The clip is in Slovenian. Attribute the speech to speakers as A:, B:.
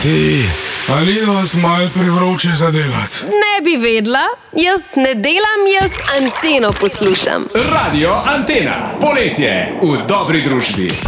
A: Ti, ali vas malo privroče zadelati?
B: Ne bi vedla, jaz ne delam, jaz Anteno poslušam.
C: Radio Antena, poletje v dobri družbi.